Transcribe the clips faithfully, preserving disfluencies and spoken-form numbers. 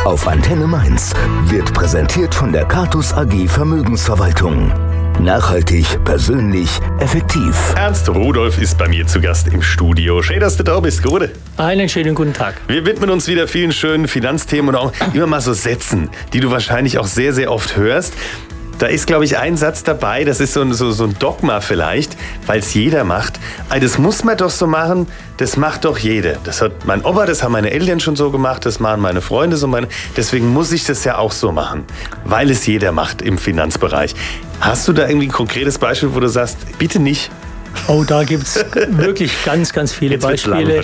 auf Antenne Mainz wird präsentiert von der Catus A G Vermögensverwaltung. Nachhaltig, persönlich, effektiv. Ernst Rudolph ist bei mir zu Gast im Studio. Schön, dass du da bist, Gute. Einen schönen guten Tag. Wir widmen uns wieder vielen schönen Finanzthemen und auch immer mal so Sätzen, die du wahrscheinlich auch sehr, sehr oft hörst. Da ist, glaube ich, ein Satz dabei, das ist so ein, so, so ein Dogma vielleicht, weil es jeder macht. Das muss man doch so machen, das macht doch jeder. Das hat mein Opa, das haben meine Eltern schon so gemacht, das machen meine Freunde so. Meine, deswegen muss ich das ja auch so machen, weil es jeder macht im Finanzbereich. Hast du da irgendwie ein konkretes Beispiel, wo du sagst, bitte nicht? Oh, da gibt es wirklich ganz, ganz viele Jetzt Beispiele.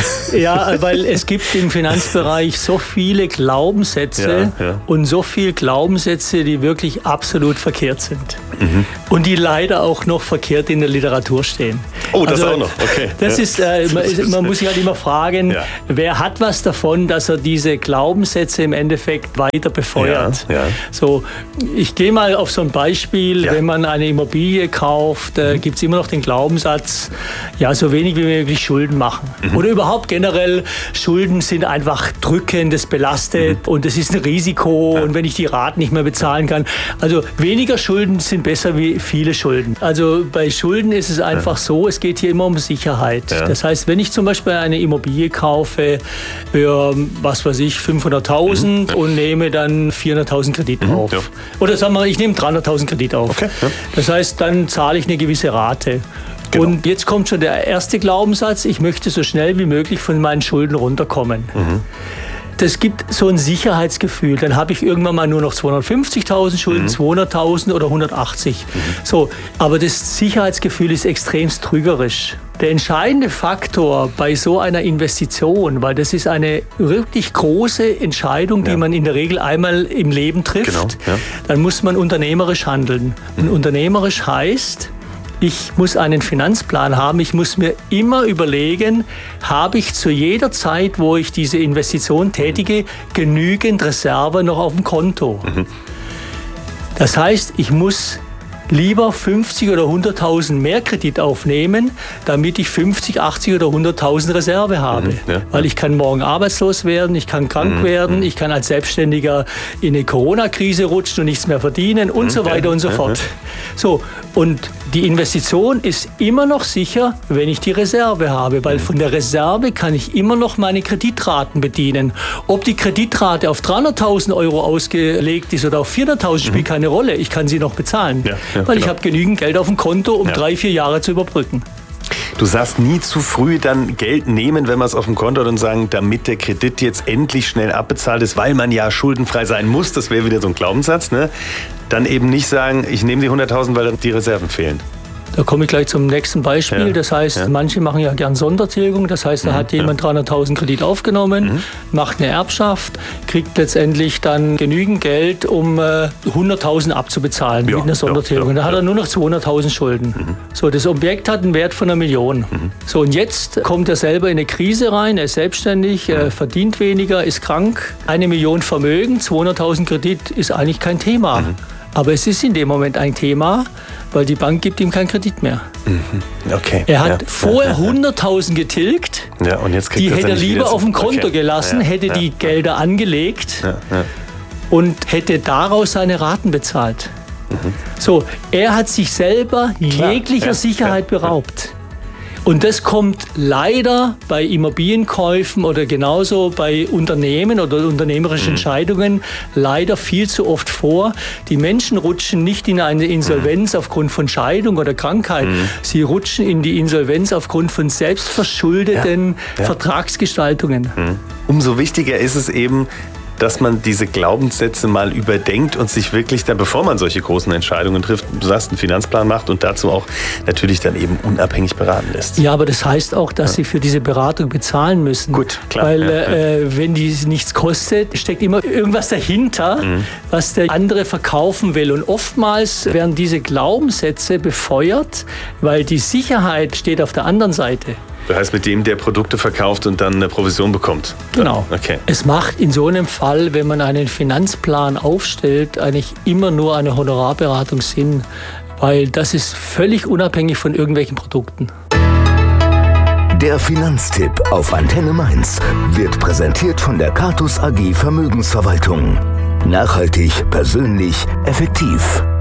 Ja, weil es gibt im Finanzbereich so viele Glaubenssätze ja, ja. und so viele Glaubenssätze, die wirklich absolut verkehrt sind. Mhm. Und die leider auch noch verkehrt in der Literatur stehen. Oh, das also, auch noch, okay. Das ja. ist, äh, man, man muss sich halt immer fragen, ja. wer hat was davon, dass er diese Glaubenssätze im Endeffekt weiter befeuert. Ja, ja. So, ich gehe mal auf so ein Beispiel, ja. wenn man eine Immobilie kauft, äh, mhm. gibt es immer noch den Glaubenssatz, ja, so wenig wie möglich Schulden machen. Mhm. Oder überhaupt generell, Schulden sind einfach drückend, das belastet mhm. und es ist ein Risiko ja. und wenn ich die Raten nicht mehr bezahlen kann. Also weniger Schulden sind besser wie viele Schulden. Also bei Schulden ist es einfach ja. so, es geht hier immer um Sicherheit. Ja. Das heißt, wenn ich zum Beispiel eine Immobilie kaufe für, was weiß ich, fünfhunderttausend mhm. und nehme dann vierhunderttausend Kredit mhm. auf. Ja. Oder sagen wir, ich nehme dreihunderttausend Kredit auf. Okay. Ja. Das heißt, dann zahle ich eine gewisse Rate. Genau. Und jetzt kommt schon der erste Glaubenssatz, ich möchte so schnell wie möglich von meinen Schulden runterkommen. Mhm. Das gibt so ein Sicherheitsgefühl. Dann habe ich irgendwann mal nur noch zweihundertfünfzigtausend Schulden, mhm. zweihunderttausend oder hundertachtzig. Mhm. So, aber das Sicherheitsgefühl ist extremst trügerisch. Der entscheidende Faktor bei so einer Investition, weil das ist eine wirklich große Entscheidung, die ja. man in der Regel einmal im Leben trifft, genau. ja. dann muss man unternehmerisch handeln. Mhm. Und unternehmerisch heißt, ich muss einen Finanzplan haben. Ich muss mir immer überlegen, habe ich zu jeder Zeit, wo ich diese Investition tätige, genügend Reserve noch auf dem Konto. Mhm. Das heißt, ich muss lieber fünfzig oder hunderttausend mehr Kredit aufnehmen, damit ich fünfzig, achtzig oder hunderttausend Reserve habe. Mhm, ja. Weil ich kann morgen arbeitslos werden, ich kann krank mhm, werden, ich kann als Selbstständiger in eine Corona-Krise rutschen und nichts mehr verdienen und mhm, so weiter ja, und so ja, fort. Ja. So, und die Investition ist immer noch sicher, wenn ich die Reserve habe, weil von der Reserve kann ich immer noch meine Kreditraten bedienen. Ob die Kreditrate auf dreihunderttausend Euro ausgelegt ist oder auf vierhunderttausend, spielt mhm. keine Rolle. Ich kann sie noch bezahlen, ja, ja, weil genau. ich habe genügend Geld auf dem Konto, um ja. drei, vier Jahre zu überbrücken. Du sagst nie zu früh dann Geld nehmen, wenn man es auf dem Konto hat und sagen, damit der Kredit jetzt endlich schnell abbezahlt ist, weil man ja schuldenfrei sein muss, das wäre wieder so ein Glaubenssatz, ne? Dann eben nicht sagen, ich nehme die hunderttausend, weil dann die Reserven fehlen. Da komme ich gleich zum nächsten Beispiel. Ja, das heißt, ja. manche machen ja gern Sondertilgung. Das heißt, da mhm, hat jemand ja. dreihunderttausend Kredit aufgenommen, mhm. macht eine Erbschaft, kriegt letztendlich dann genügend Geld, um äh, hunderttausend abzubezahlen ja, mit einer Sondertilgung. Ja, ja, da hat er nur noch zweihunderttausend Schulden. Mhm. So, das Objekt hat einen Wert von einer Million. Mhm. So, und jetzt kommt er selber in eine Krise rein, er ist selbstständig, mhm. äh, verdient weniger, ist krank. Eine Million Vermögen, zweihunderttausend Kredit ist eigentlich kein Thema. Mhm. Aber es ist in dem Moment ein Thema, weil die Bank gibt ihm keinen Kredit mehr. Okay. Er hat ja, vorher ja, ja. hunderttausend getilgt, ja, und jetzt kriegt die hätte er lieber auf dem Konto okay. gelassen, ja, hätte ja, die ja. Gelder angelegt ja, ja. und hätte daraus seine Raten bezahlt. Mhm. So, er hat sich selber Klar. jeglicher ja, Sicherheit ja, beraubt. Ja. Und das kommt leider bei Immobilienkäufen oder genauso bei Unternehmen oder unternehmerischen mhm. Entscheidungen leider viel zu oft vor. Die Menschen rutschen nicht in eine Insolvenz mhm. aufgrund von Scheidung oder Krankheit. Mhm. Sie rutschen in die Insolvenz aufgrund von selbstverschuldeten ja. Ja. Vertragsgestaltungen. Mhm. Umso wichtiger ist es eben, dass man diese Glaubenssätze mal überdenkt und sich wirklich dann, bevor man solche großen Entscheidungen trifft, du sagst, einen Finanzplan macht und dazu auch natürlich dann eben unabhängig beraten lässt. Ja, aber das heißt auch, dass ja. Sie für diese Beratung bezahlen müssen. Gut, klar. Weil ja, äh, ja. wenn die nichts kostet, steckt immer irgendwas dahinter, mhm. was der andere verkaufen will. Und oftmals werden diese Glaubenssätze befeuert, weil die Sicherheit steht auf der anderen Seite. Das heißt, mit dem, der Produkte verkauft und dann eine Provision bekommt. Genau. Okay. Es macht in so einem Fall, wenn man einen Finanzplan aufstellt, eigentlich immer nur eine Honorarberatung Sinn, weil das ist völlig unabhängig von irgendwelchen Produkten. Der Finanztipp auf Antenne Mainz wird präsentiert von der Catus A G Vermögensverwaltung. Nachhaltig, persönlich, effektiv.